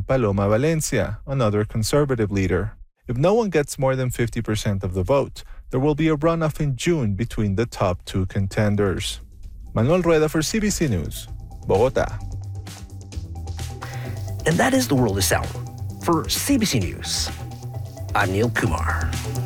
and Paloma Valencia, another conservative leader. If no one gets more than 50% of the vote, there will be a runoff in June between the top two contenders. Manuel Rueda for CBC News, Bogotá. And that is the world this hour. For CBC News, I'm Neil Kumar.